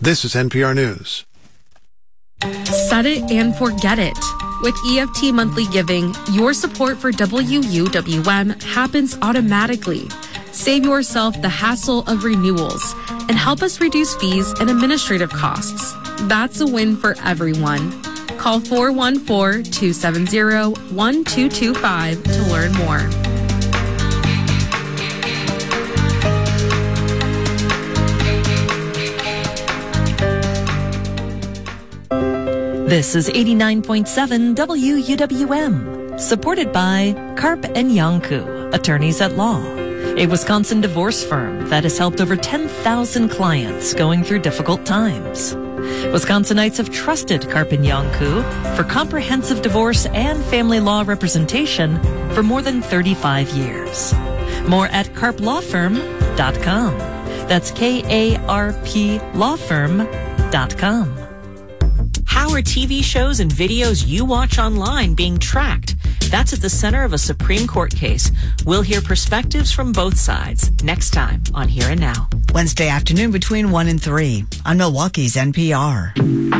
This is NPR News. Set it and forget it. With EFT Monthly Giving, your support for WUWM happens automatically. Save yourself the hassle of renewals and help us reduce fees and administrative costs. That's a win for everyone. Call 414-270-1225 to learn more. This is 89.7 WUWM, supported by Karp and Iancu, attorneys at law, a Wisconsin divorce firm that has helped over 10,000 clients going through difficult times. Wisconsinites have trusted Karp and Iancu for comprehensive divorce and family law representation for more than 35 years. More at karplawfirm.com. That's KARP lawfirm.com. How are TV shows and videos you watch online being tracked? That's at the center of a Supreme Court case. We'll hear perspectives from both sides next time on Here and Now. Wednesday afternoon between 1 and 3 on Milwaukee's NPR.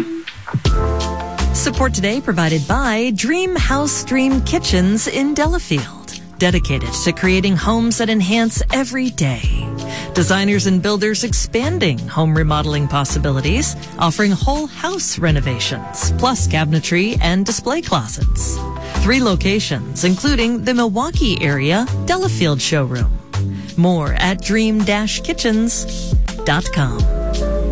Support today provided by Dream House Dream Kitchens in Delafield, dedicated to creating homes that enhance every day. Designers and builders expanding home remodeling possibilities, offering whole house renovations, plus cabinetry and display closets. 3 locations, including the Milwaukee area Delafield showroom. More at dream-kitchens.com.